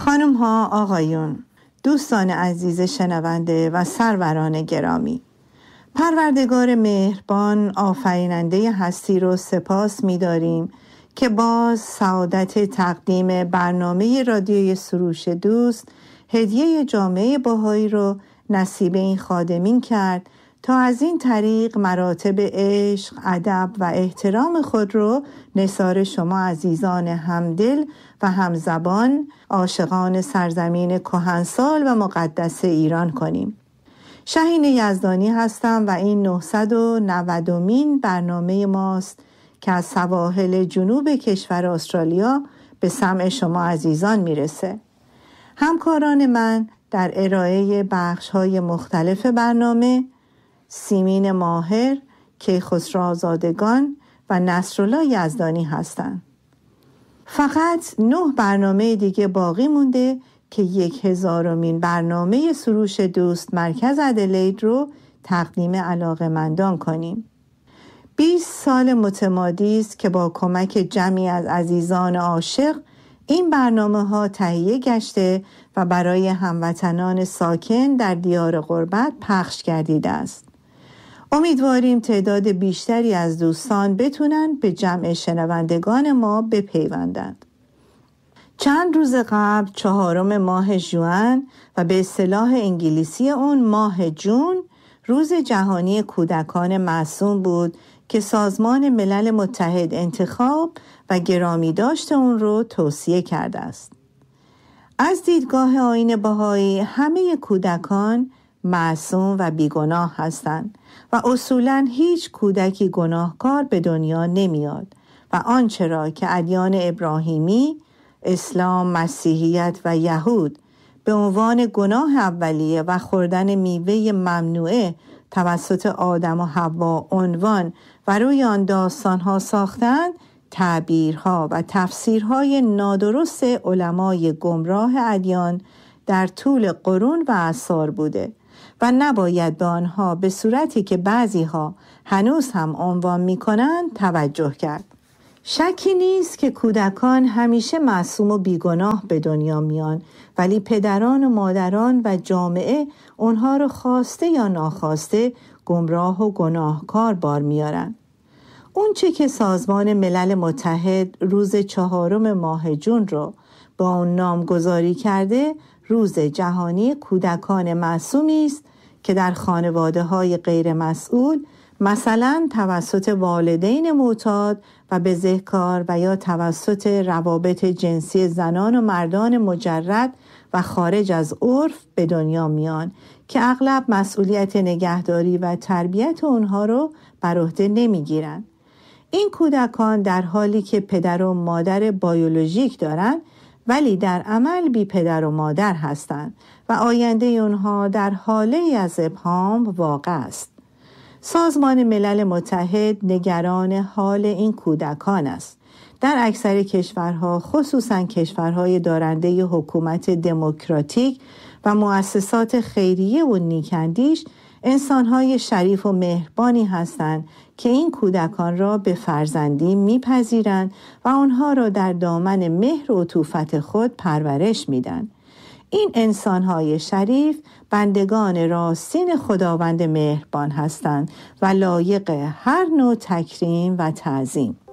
خانم ها، آقایون، دوستان عزیز شنونده و سروران گرامی، پروردگار مهربان آفریننده هستی رو سپاس می‌داریم که باز سعادت تقدیم برنامه رادیوی سروش دوست هدیه جامعه بهایی رو نصیب این خادمین کرد تا از این طریق مراتب عشق، ادب و احترام خود رو نثار شما عزیزان همدل و همزبان عاشقان سرزمین کهنسال و مقدس ایران کنیم. شهین یزدانی هستم و این 990مین برنامه ماست که از سواحل جنوب کشور استرالیا به سمع شما عزیزان میرسه. همکاران من در ارائه بخش‌های مختلف برنامه سیمین ماهر، کیخسرو آزادگان و نصرالله یزدانی هستند. فقط 9 برنامه دیگه باقی مونده که 1000مین برنامه سروش دوست مرکز ادلید رو تقدیم علاقه‌مندان کنیم. 20 سال متمادی است که با کمک جمعی از عزیزان عاشق این برنامه‌ها تهیه گشته و برای هموطنان ساکن در دیار غربت پخش گردیده است. امیدواریم تعداد بیشتری از دوستان بتونن به جمع شنوندگان ما بپیوندند. چند روز قبل 4 ماه ژوئن و به اصطلاح انگلیسی اون ماه جون روز جهانی کودکان معصوم بود که سازمان ملل متحد انتخاب و گرامی داشت اون رو توصیه کرده است. از دیدگاه آیین بهایی همه کودکان معصوم و بیگناه هستند و اصولاً هیچ کودکی گناهکار به دنیا نمیاد و آنچه را که ادیان ابراهیمی، اسلام، مسیحیت و یهود به عنوان گناه اولیه و خوردن میوه ممنوعه توسط آدم و حوا عنوان و روی آن داستانها ساختند، تعبیرها و تفسیرهای نادرست علمای گمراه ادیان در طول قرون و اعصار بوده و نباید به آنها به صورتی که بعضیها هنوز هم عنوان می‌کنند توجه کرد. شکی نیست که کودکان همیشه معصوم و بیگناه به دنیا میان، ولی پدران و مادران و جامعه اونها رو خواسته یا ناخواسته گمراه و گناهکار بار میارن. اون چه که سازمان ملل متحد روز 4 ماه جون رو با اون نامگذاری کرده روز جهانی کودکان معصومی است که در خانواده‌های غیر مسئول، مثلا توسط والدین معتاد و بزهکار و یا توسط روابط جنسی زنان و مردان مجرد و خارج از عرف به دنیا میان که اغلب مسئولیت نگهداری و تربیت اونها رو بر عهده نمیگیرن. این کودکان در حالی که پدر و مادر بیولوژیک دارن ولی در عمل بی پدر و مادر هستند و آینده اونها در حاله از ابهام واقع است. سازمان ملل متحد نگران حال این کودکان است. در اکثر کشورها، خصوصاً کشورهای دارنده حکومت دموکراتیک و مؤسسات خیریه و نیک‌اندیش، انسانهای شریف و مهربانی هستند که این کودکان را به فرزندی میپذیرند و آنها را در دامن مهر و عطوفت خود پرورش میدن. این انسانهای شریف بندگان راستین خداوند مهربان هستند و لایق هر نوع تکریم و تعظیم.